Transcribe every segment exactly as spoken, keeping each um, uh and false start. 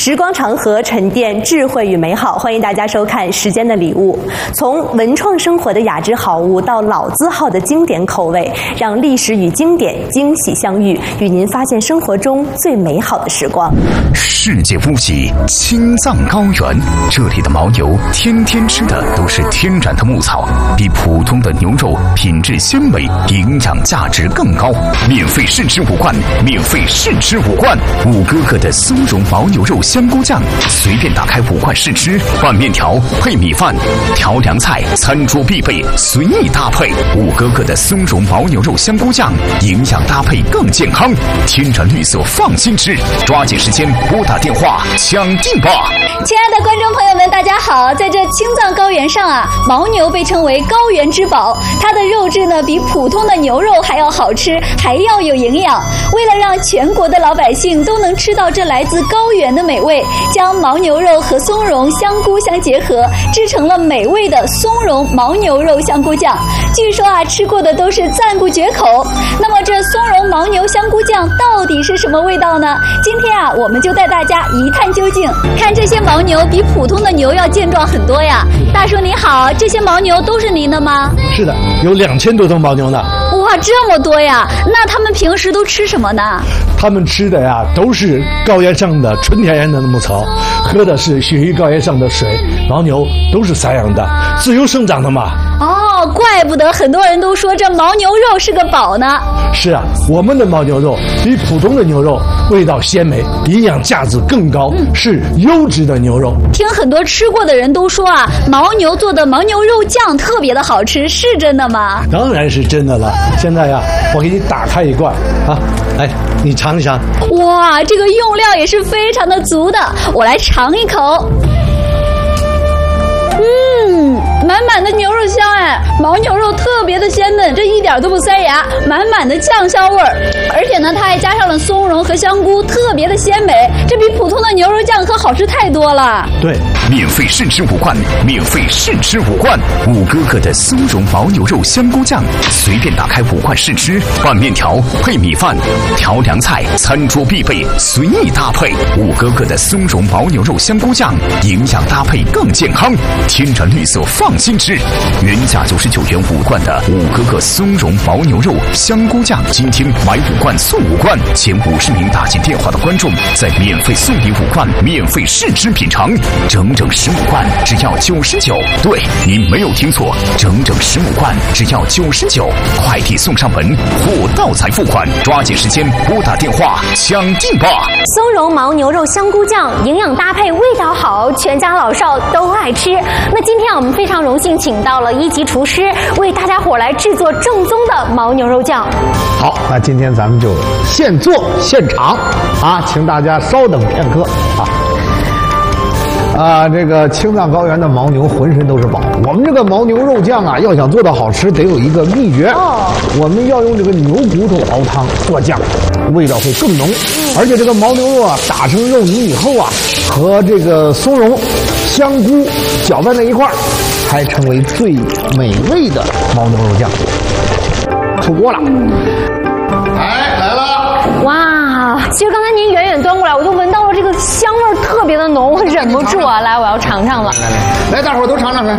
时光长河，沉淀智慧与美好。欢迎大家收看《时间的礼物》，从文创生活的雅致好物到老字号的经典口味，让历史与经典惊喜相遇，与您发现生活中最美好的时光。 世界屋脊青藏高原，这里的牦牛天天吃的都是天然的牧草，比普通的牛肉品质鲜美，营养价值更高。免费试吃五罐，免费试吃五罐。五哥哥的松茸牦牛肉香菇酱，随便打开五罐试吃，拌面条配米饭，调凉菜餐桌必备，随意搭配。五哥哥的松茸牦牛肉香菇酱，营养搭配更健康，天然绿色放心吃。抓紧时间拨打电话抢订吧！ 亲爱的观众朋友们，大家好！在这青藏高原上啊，牦牛被称为高原之宝，它的肉质呢比普通的牛肉还要好吃，还要有营养。为了让全国的老百姓都能吃到这来自高原的美味，将牦牛肉和松茸、香菇相结合，制成了美味的松茸牦牛肉香菇酱。据说啊，吃过的都是赞不绝口。那么这松茸牦牛香菇酱到底是什么味道呢？今天啊，我们就带大家一探究竟。看这些牦牛比普通的牛要健壮很多呀。大叔你好，这些牦牛都是您的吗？ 是的，有两千多头牦牛呢。 哇，这么多呀！那他们平时都吃什么呢？ 他们吃的呀，都是高原上的纯天然的牧草，喝的是雪域高原上的水。牦牛都是散养的，自由生长的嘛。 哦，怪不得很多人都说这牦牛肉是个宝呢。 是啊，我们的牦牛肉比普通的牛肉味道鲜美，营养价值更高，嗯、是优质的牛肉。 听很多吃过的人都说啊，牦牛做的牦牛肉酱特别的好吃，是真的吗？ 当然是真的了。现在呀，我给你打开一罐啊，来，你尝一尝。 哇，这个用料也是非常的足的，我来尝一口。嗯，满满的牛肉香哎，牦牛肉特别的鲜嫩，这一点都不塞牙，满满的酱香味儿，而且呢，它还加上了松茸和香菇，特别的鲜美，这比普通的牛肉酱可好吃太多了。 对， 免费试吃五罐，免费试吃五罐，五哥哥的松茸牦牛肉香菇酱，随便打开五罐试吃，拌面条配米饭，调凉菜餐桌必备，随意搭配。五哥哥的松茸牦牛肉香菇酱，营养搭配更健康，天然绿色放心吃。原价九十九元五罐的五哥哥松茸牦牛肉香菇酱，今天买五罐送五罐，前五十名打进电话的观众再免费送你五罐，免费试吃品尝，整整十五罐只要九十九。对，您没有听错，整整十五罐只要九十九，快递送上门，货到才付款，抓紧时间拨打电话抢订吧！ 松茸牦牛肉香菇酱，营养搭配，味道好，全家老少都爱吃。那今天我们非常荣幸请到了一级厨师，为大家伙来制作正宗的牦牛肉酱。 好，那今天咱们就现做现尝啊，请大家稍等片刻啊。啊，这个青藏高原的牦牛浑身都是宝。我们这个牦牛肉酱啊，要想做到好吃，得有一个秘诀。哦，我们要用这个牛骨头熬汤做酱，味道会更浓。嗯、而且这个牦牛肉啊，打成肉泥以后啊，和这个松茸、香菇搅拌在一块儿，才成为最美味的牦牛肉酱。出锅了。哎，来了！ 哇，其实刚才您远远端过来，我就闻到了这个香味儿特别的浓，我忍不住啊，来，我要尝尝了。 来来来，来，大伙儿都尝尝看。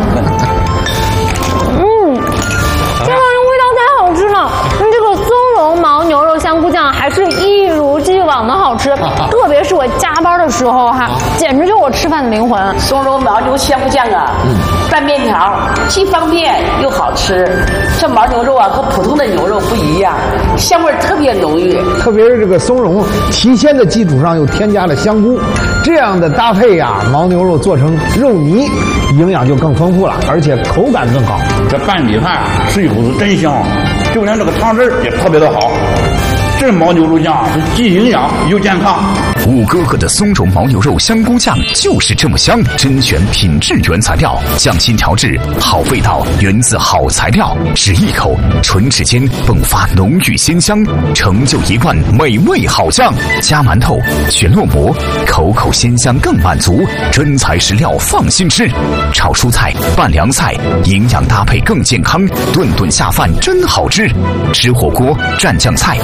嗯，这个味道太好吃了。嗯，这个松茸牦牛肉香菇酱还是一如既往的好吃，啊啊、特别是我加班的时候哈，啊、简直就是我吃饭的灵魂。 松茸牦牛香菇酱啊，嗯，拌面条既方便又好吃。这牦牛肉啊和普通的牛肉不一样，香味特别浓郁。 特别是这个松茸提鲜的基础上又添加了香菇，这样的搭配呀、啊，牦牛肉做成肉泥，营养就更丰富了，而且口感更好。 这拌米饭吃一口是真香，就连这个汤汁也特别的好。这牦牛肉酱是既营养又健康。 五哥哥的松茸牦牛肉香菇酱就是这么香，甄选品质原材料，匠心调制，好味道源自好材料。只一口，唇齿间迸发浓郁鲜香，成就一罐美味好酱。加馒头，全烙馍，口口鲜香更满足。真材实料，放心吃。炒蔬菜、拌凉菜，营养搭配更健康，顿顿下饭真好吃。吃火锅、蘸酱菜，满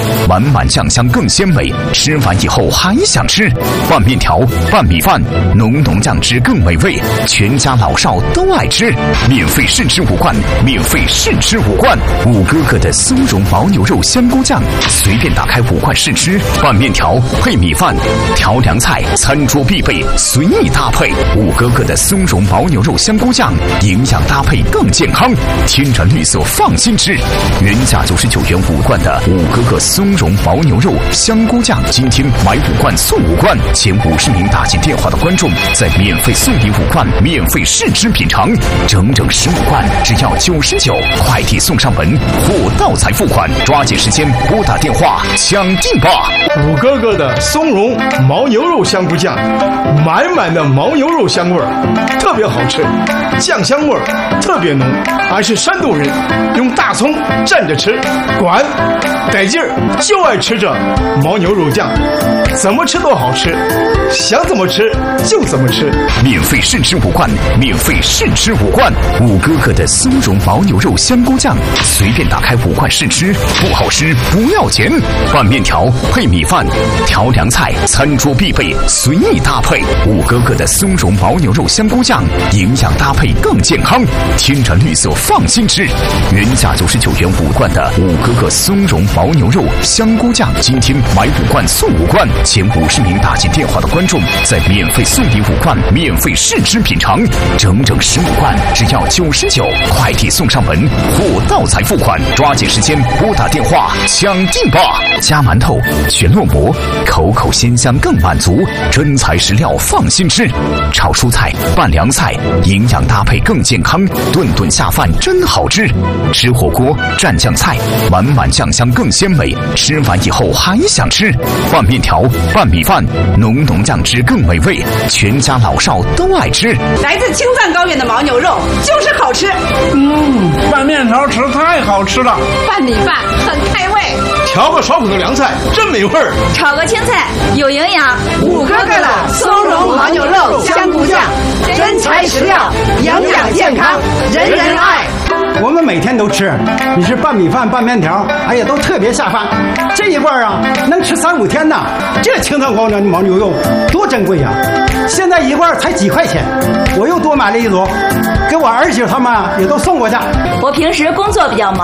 满酱香更鲜美，吃完以后还想吃。拌面条、拌米饭，浓浓酱汁更美味，全家老少都爱吃。免费试吃五罐，免费试吃五罐。五哥哥的松茸牦牛肉香菇酱，随便打开五罐试吃。拌面条配米饭，调凉菜，餐桌必备，随意搭配。五哥哥的松茸牦牛肉香菇酱，营养搭配更健康，天然绿色放心吃。原价九十九元五罐的五哥哥松茸牦牛肉香菇酱，今天买五罐送五罐，前五十名打进电话的观众再免费送你五罐，免费试吃品尝，整整十五罐只要九十九，快递送上门，货到才付款，抓紧时间拨打电话抢订吧！ 五哥哥的松茸牦牛肉香菇酱，满满的牦牛肉香味儿，特别好吃，酱香味儿特别浓。俺是山东人，用大葱蘸着吃，管得劲儿，就爱吃这牦牛肉酱，怎么吃都好吃，想怎么吃就怎么吃。 免费试吃五罐，免费试吃五罐。五哥哥的松茸牦牛肉香菇酱，随便打开五罐试吃，不好吃不要钱。拌面条配米饭，调凉菜，餐桌必备，随意搭配。五哥哥的松茸牦牛肉香菇酱，营养搭配更健康，天然绿色放心吃。原价九十九元五罐的五哥哥松茸牦牛肉香菇酱，今天买五罐送五罐，前五十名打进电话的观众再免费送你五罐，免费试吃品尝，整整十五罐只要九十九，快递送上门，货到才付款，抓紧时间拨打电话抢订吧！加馒头、全烙馍，口口鲜香更满足，真材实料放心吃。炒蔬菜、拌凉菜，营养搭配更健康，顿顿下饭真好吃。吃火锅、蘸酱菜，满满酱香更鲜美，吃完以后还想吃。拌面条、拌米饭，浓浓酱汁更美味，全家老少都爱吃。 来自青藏高原的牦牛肉就是好吃。 嗯，拌面条吃太好吃了， 拌米饭很开胃， 调个爽口的凉菜真没味儿， 炒个青菜有营养。五哥哥的松茸牦牛肉香菇酱，真材实料，营养健康，人人爱。 我们每天都吃，你是拌米饭、拌面条，哎呀，都特别下饭。这一罐啊，能吃三五天呢。这青藏高原的牦牛肉多珍贵呀！现在一罐才几块钱，我又多买了一箩，给我儿媳妇他们也都送过去。 我平时工作比较忙。